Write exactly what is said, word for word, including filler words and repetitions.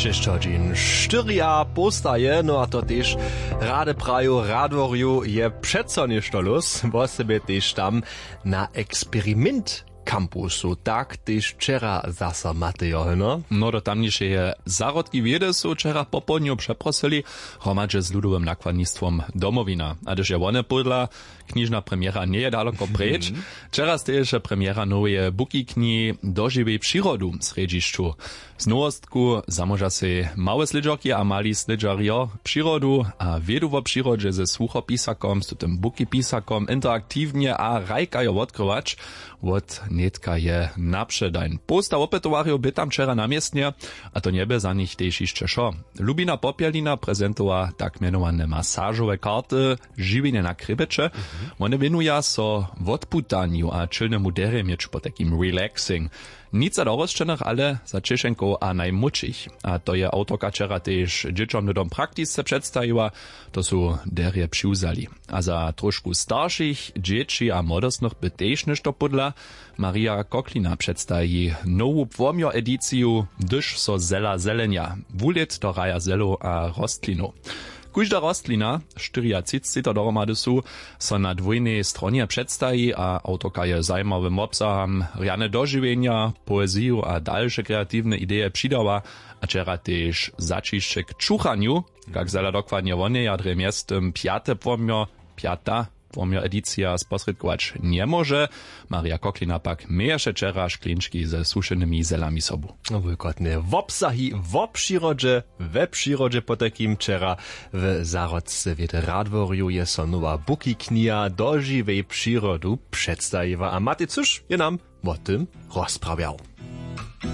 šest hodin štyria postaje, no a to tež rade praju radworju je přeco nešto lus, bo sebe tež tam na eksperiment kampusu, tak tež včera zasa Matejo, no? No do tamniejszej zarodki wiedy są wczera po południu przeprosili hromadźe z ludowym nakładnictwom Domowina. A gdyż je one podla, knižna premiera nie je daleko preč. Wczera steješe premiera nowej buki kni Dožiwej przyrodu w središću. Z nowostku zamoža se małe slidžorki a mali slidžario przyrodu a wiedu wo przyrodzie ze słuchopisakom, z tym buki pisakom interaktywnie a rajkajo odkrywać, od netka je napředajn. Posta opetowarjo by tam wczera namiestnie, a to niebe za nich tež jeszcze šo. Lubina Popielina prezentowa tak mianowane masażowe karty żywienie na krybecze. Mm-hmm. One winuja so odputanju a czylnemu deremiecz po takim relaxing. Nic za dorosčenych, ale za Češenko a najmučich. A to je autorka wczera tež dzieciom do dom praktisce przedstawiła, to su derje přiwzali. A za trošku starszych dzieci a młodostnych by tež nešto podla. Maria Koklina przedstawi nową płomio ediciju Dysz so zela zelenia. Wulet do raja zelo a rostlinu. Kóžda rostlina, čtyřicet dohromady su, so na dvojnej stronie przedstawi, a autorka je zajmowym obsahom rjane dožiwienia, poeziju a dalsze kreatywne ideje přidała, a wczera tež začišće k čuchanju, jak zela dokładnie one jadre miestem piate płomio, piata płomio edicja sposredkować nie może. Maria Koklina pak mieješe wczera szklinczki ze sušenymi zelami sobu. No wykładnie. W obsahi, w przyrodzie, we przyrodzie po takim wczera w zarodce w radworju je so nowa buki knia Dožiwej przyrodu przedstawiła. A Maty, cóż je nam o tym rozprawiał.